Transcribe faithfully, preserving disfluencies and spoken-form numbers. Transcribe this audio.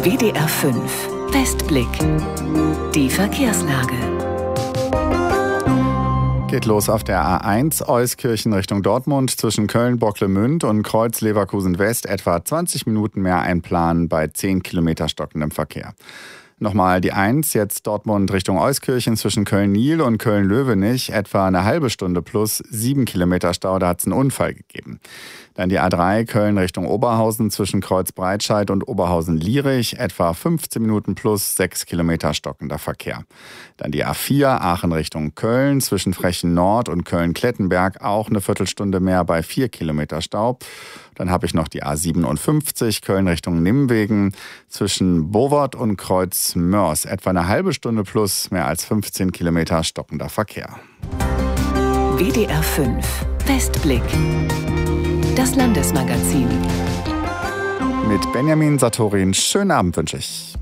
W D R fünf Westblick. Die Verkehrslage. Geht los auf der A eins Euskirchen Richtung Dortmund zwischen Köln-Bocklemünd und Kreuz-Leverkusen-West etwa zwanzig Minuten mehr einplanen bei zehn Kilometer stockendem Verkehr. Nochmal die eins, jetzt Dortmund Richtung Euskirchen zwischen Köln-Niel und Köln-Löwenich, etwa eine halbe Stunde plus sieben Kilometer Stau, da hat es einen Unfall gegeben. Dann die A drei Köln Richtung Oberhausen zwischen Kreuz-Breitscheid und Oberhausen-Lierich, etwa fünfzehn Minuten plus sechs Kilometer stockender Verkehr. Dann die A vier Aachen Richtung Köln zwischen Frechen Nord und Köln-Klettenberg, auch eine Viertelstunde mehr bei vier Kilometer Stau. Dann habe ich noch die A siebenundfünfzig Köln Richtung Nimwegen zwischen Bovert und Kreuz-Mörs, etwa eine halbe Stunde plus mehr als fünfzehn Kilometer stockender Verkehr. W D R fünf Westblick. Das Landesmagazin. Mit Benjamin Satorin. Schönen Abend wünsche ich.